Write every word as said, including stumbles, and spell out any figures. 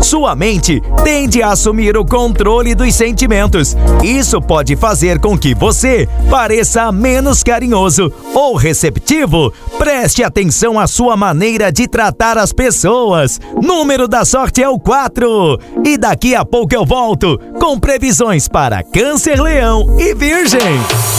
sua mente tende a assumir o controle dos sentimentos. Isso pode fazer com que você pareça menos carinhoso ou receptivo. Preste atenção à sua maneira de tratar as pessoas. Número da sorte é o quatro. E daqui a pouco eu volto com previsões para Câncer, Leão e Virgem.